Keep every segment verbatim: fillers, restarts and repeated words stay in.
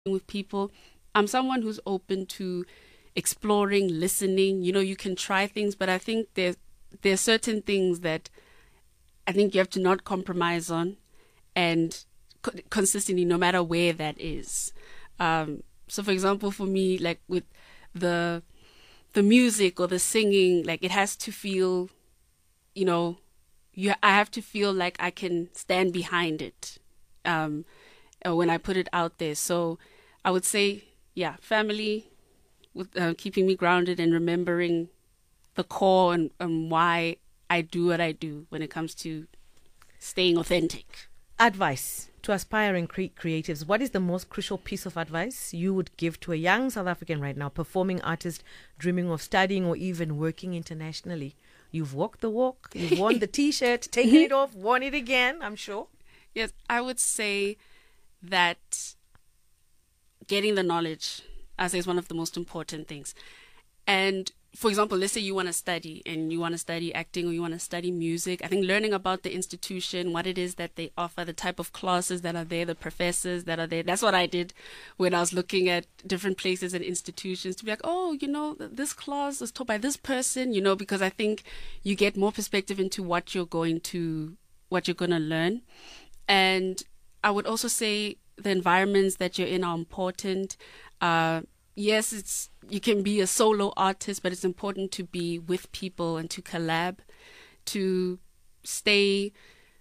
with people. I'm someone who's open to exploring, listening. You know, you can try things, but I think there's there are certain things that I think you have to not compromise on, and co- consistently, no matter where that is. Um, so, for example, for me, like with the the music or the singing, like it has to feel, you know, you I have to feel like I can stand behind it um, uh, when I put it out there. So, I would say, yeah, family, with uh, keeping me grounded and remembering the core and, and why I do what I do when it comes to staying authentic. Advice to aspiring cre- creatives. What is the most crucial piece of advice you would give to a young South African right now, performing artist, dreaming of studying or even working internationally? You've walked the walk, you've worn the T-shirt, taken it off, worn it again, I'm sure. Yes, I would say that getting the knowledge, I say, is one of the most important things. And for example, let's say you want to study and you want to study acting or you want to study music. I think learning about the institution, what it is that they offer, the type of classes that are there, the professors that are there. That's what I did when I was looking at different places and institutions, to be like, oh, you know, this class was taught by this person, you know, because I think you get more perspective into what you're going to, what you're going to learn. And I would also say the environments that you're in are important. Uh, yes, it's you can be a solo artist, but it's important to be with people and to collab, to stay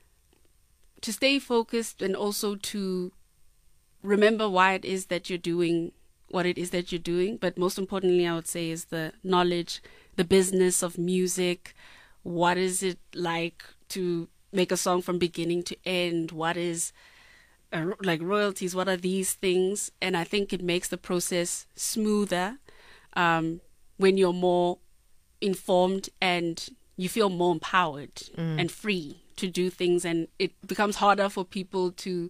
to stay focused, and also to remember why it is that you're doing what it is that you're doing. But most importantly, I would say, is the knowledge, the business of music. What is it like to make a song from beginning to end? What is Uh, like royalties, what are these things? And I think it makes the process smoother um, when you're more informed and you feel more empowered mm. and free to do things. And it becomes harder for people to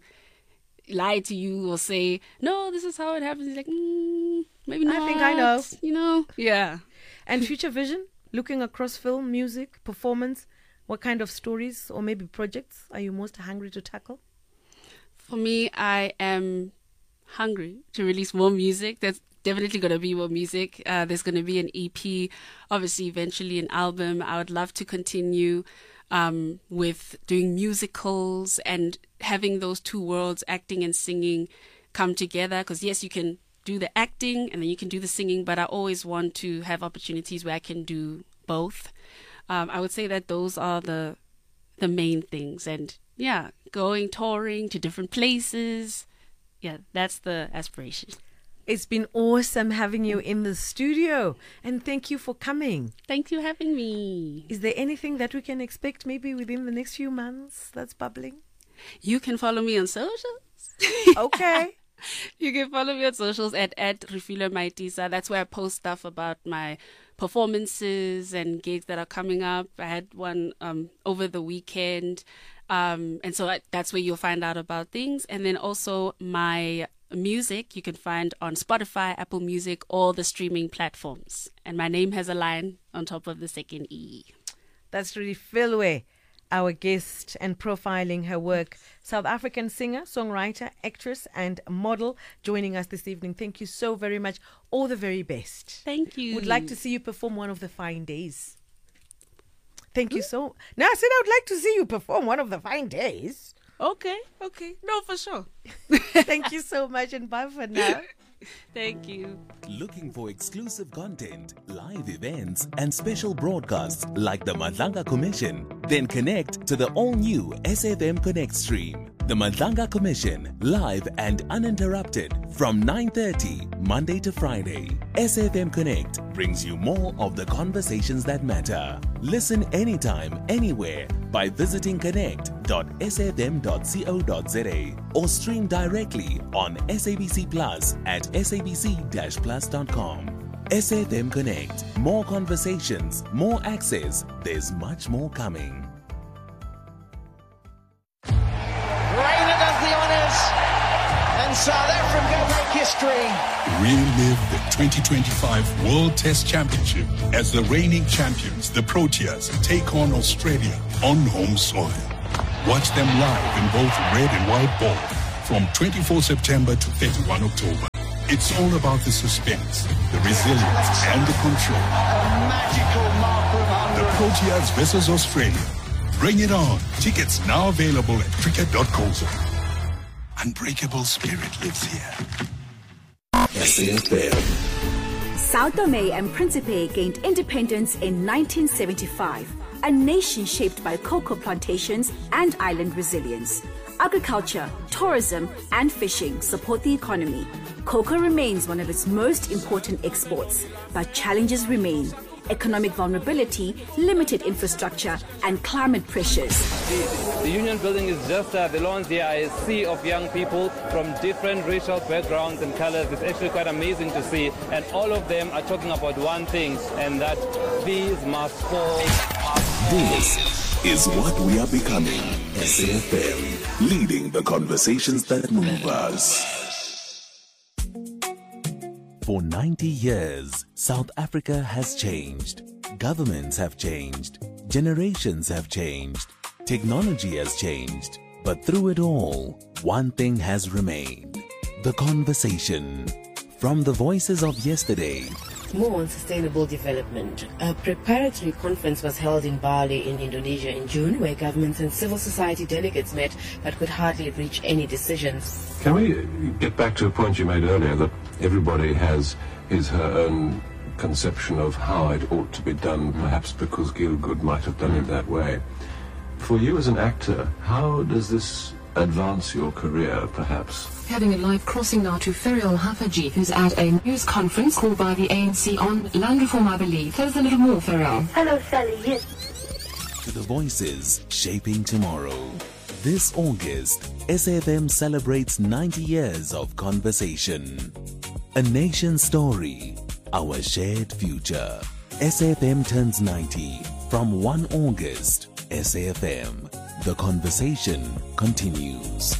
lie to you or say, no, this is how it happens. You're like, mm, maybe not. I think I know. You know? Yeah. And future vision, looking across film, music, performance, what kind of stories or maybe projects are you most hungry to tackle? For me, I am hungry to release more music. There's definitely going to be more music. Uh, there's going to be an E P, obviously eventually an album. I would love to continue um, with doing musicals and having those two worlds, acting and singing, come together. Because yes, you can do the acting and then you can do the singing, but I always want to have opportunities where I can do both. Um, I would say that those are the the main things. And yeah, going touring to different places. Yeah, that's the aspiration. It's been awesome having you in the studio, and thank you for coming. Thank you for having me. Is there anything that we can expect maybe within the next few months that's bubbling? You can follow me on socials. Okay. You can follow me on socials at, at Refilwe Maitisa. That's where I post stuff about my performances and gigs that are coming up. I had one um, over the weekend. Um, and so I, that's where you'll find out about things. And then also my music you can find on Spotify, Apple Music, all the streaming platforms. And my name has a line on top of the second E. That's Refilwe, our guest, and profiling her work. South African singer, songwriter, actress, and model joining us this evening. Thank you so very much. All the very best. Thank you. Would like to see you perform one of the fine days. Thank you so much. No, I said I would like to see you perform one of the fine days. Okay, okay. No, for sure. Thank you so much, and bye for now. Thank you. Looking for exclusive content, live events, and special broadcasts like the Madlanga Commission? Then connect to the all-new S F M Connect stream. The Madlanga Commission, live and uninterrupted from nine thirty, Monday to Friday. S F M Connect brings you more of the conversations that matter. Listen anytime, anywhere by visiting connect dot s f m dot co dot z a or stream directly on S A B C Plus at s a b c dash plus dot com. S F M Connect. More conversations, more access. There's much more coming. Reina does the honours, and South Africa make history. Relive the twenty twenty-five World Test Championship as the reigning champions, the Proteas, take on Australia on home soil. Watch them live in both red and white ball from twenty-fourth September to thirty-first October. It's all about the suspense, the resilience, and the control. A magical mark of one hundred. The Proteas versus Australia. Bring it on. Tickets now available at cricket dot co. Unbreakable spirit lives here. S A F M. Sao Tome and Principe gained independence in nineteen seventy-five, a nation shaped by cocoa plantations and island resilience. Agriculture, tourism, and fishing support the economy. Cocoa remains one of its most important exports, but challenges remain. Economic vulnerability, limited infrastructure, and climate pressures. The, the union building is just uh, the lawns here, a sea of young people from different racial backgrounds and colors. It's actually quite amazing to see. And all of them are talking about one thing, and that these must fall. This is what we are becoming. S A F M, leading the conversations that move us. For ninety years, South Africa has changed. Governments have changed. Generations have changed. Technology has changed. But through it all, one thing has remained. The conversation. From the voices of yesterday. More on sustainable development. A preparatory conference was held in Bali in Indonesia in June, where governments and civil society delegates met but could hardly reach any decisions. Can we get back to a point you made earlier, that everybody has his her own conception of how it ought to be done, perhaps because Gielgud might have done it that way. For you as an actor, how does this advance your career, perhaps? Having a live crossing now to Ferial Hafaji, who's at a news conference called by the A N C on land reform, I believe. Tell us a little more, Ferial. Hello, Sally. Yes. To the voices shaping tomorrow. This August, S A F M celebrates ninety years of conversation. A nation's story, our shared future. S A F M turns ninety from the first of August. S A F M, the conversation continues.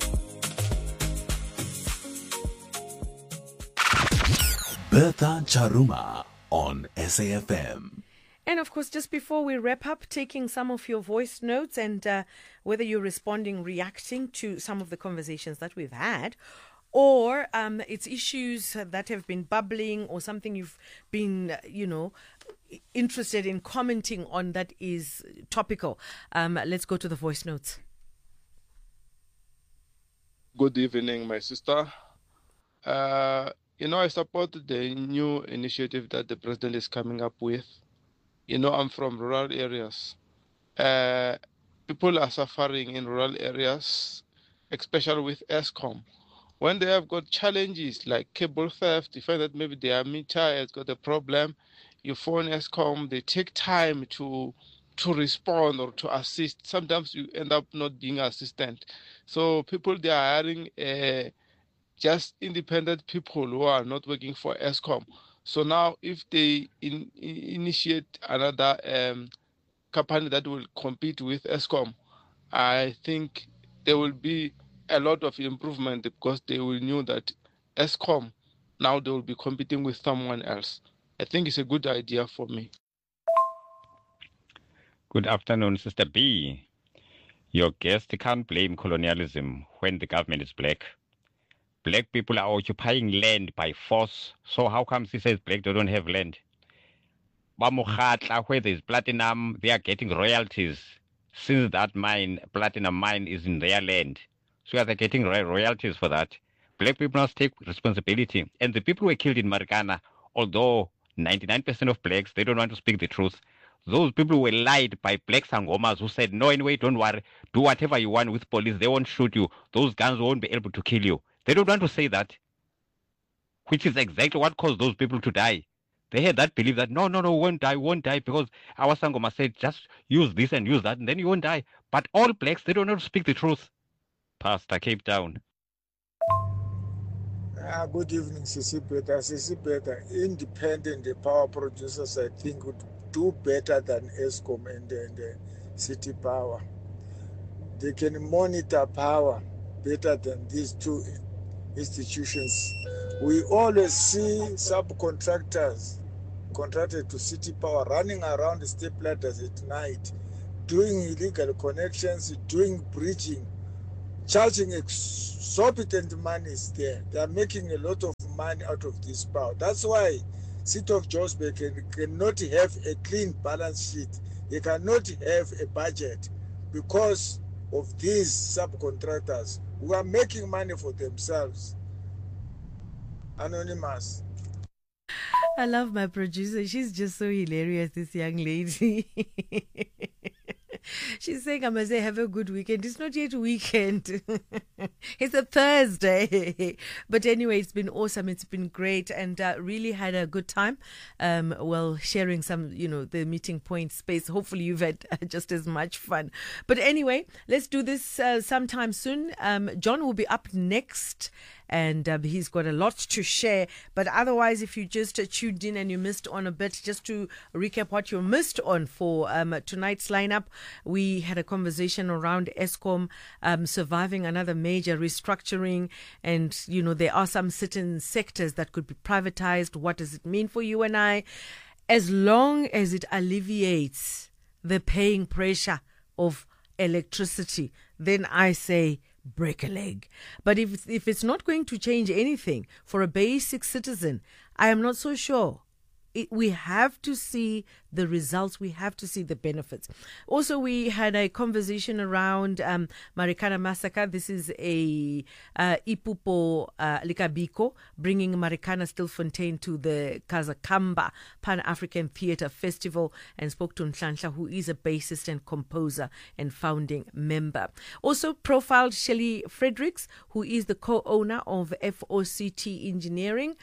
Bertha Charuma on S A F M. And of course, just before we wrap up, taking some of your voice notes and uh, whether you're responding, reacting to some of the conversations that we've had, or um, it's issues that have been bubbling or something you've been, you know, interested in commenting on that is topical. Um, let's go to the voice notes. Good evening, my sister. Uh, you know, I support the new initiative that the president is coming up with. You know, I'm from rural areas. Uh, people are suffering in rural areas, especially with Eskom. When they have got challenges like cable theft, you find that maybe their meter has got a problem, you phone Eskom, they take time to to respond or to assist. Sometimes you end up not being assistant. So people, they are hiring uh, just independent people who are not working for Eskom. So now if they in, in, initiate another um, company that will compete with Eskom, I think there will be a lot of improvement because they will know that Eskom, now they will be competing with someone else. I think it's a good idea for me. Good afternoon, Sister B. Your guest can't blame colonialism when the government is black. Black people are occupying land by force. So how come he says black don't have land? Where there is platinum, they are getting royalties. Since that mine, platinum mine, is in their land. So they are getting royalties for that. Black people must take responsibility. And the people who were killed in Marikana, although ninety-nine percent of blacks, they don't want to speak the truth. Those people were lied by black sangomas who said, no, anyway, don't worry. Do whatever you want with police. They won't shoot you. Those guns won't be able to kill you. They don't want to say that, which is exactly what caused those people to die. They had that belief that, no, no, no, won't die, won't die, because our Sangoma said, just use this and use that, and then you won't die. But all blacks, they don't know to speak the truth. Pastor, Cape Town. Uh, good evening, Sisi Peter. Sisi Peter, independent the power producers, I think, would do better than Eskom and, and uh, City Power. They can monitor power better than these two institutions. We always see subcontractors contracted to City Power running around the step ladders at night, doing illegal connections, doing bridging. charging exorbitant monies there. They are making a lot of money out of this power. That's why City of Johannesburg can, cannot have a clean balance sheet. They cannot have a budget because of these subcontractors who are making money for themselves. Anonymous. I love my producer. She's just so hilarious, this young lady. She's saying, I must say, have a good weekend. It's not yet a weekend. It's a Thursday. But anyway, it's been awesome. It's been great, and uh, really had a good time. Um, well, sharing some, you know, the meeting point space. Hopefully you've had uh, just as much fun. But anyway, let's do this uh, sometime soon. Um, John will be up next, and um, he's got a lot to share. But otherwise, if you just uh, tuned in and you missed on a bit, just to recap what you missed on for um, tonight's lineup, we had a conversation around Eskom um, surviving another major restructuring, and you know there are some certain sectors that could be privatized. What does it mean for you and I? As long as it alleviates the paying pressure of electricity, then I say break a leg. But if if it's not going to change anything for a basic citizen, I am not so sure. It, we have to see the results. We have to see the benefits. Also, we had a conversation around um, Marikana Massacre. This is a uh, Ipupo uh, Likabiko, bringing Marikana Stilfontein to the Kazakamba Pan-African Theatre Festival, and spoke to Nhlanhla, who is a bassist and composer and founding member. Also profiled Shelley Fredericks, who is the co-owner of F O C T Engineering,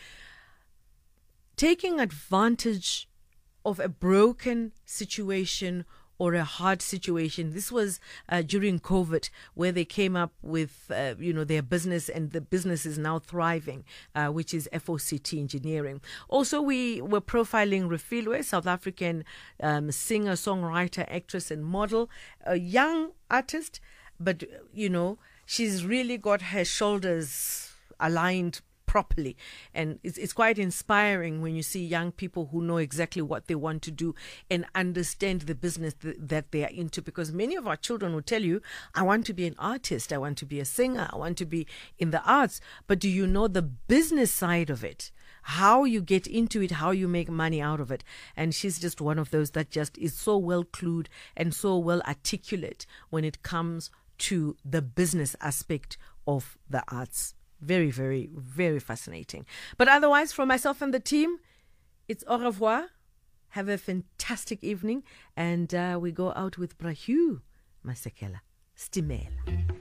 taking advantage of a broken situation or a hard situation. This was uh, during COVID, where they came up with, uh, you know, their business, and the business is now thriving, uh, which is F O C T Engineering. Also, we were profiling Refilwe, South African um, singer, songwriter, actress, and model, a young artist, but, you know, she's really got her shoulders aligned properly, and it's, it's quite inspiring when you see young people who know exactly what they want to do and understand the business th- that they are into, because many of our children will tell you, I want to be an artist, I want to be a singer, I want to be in the arts, but do you know the business side of it? How you get into it, how you make money out of it? And she's just one of those that just is so well clued and so well articulate when it comes to the business aspect of the arts. Very, very, very fascinating. But otherwise, from myself and the team, it's au revoir. Have a fantastic evening. And uh, we go out with Brahu Masekela Stimela.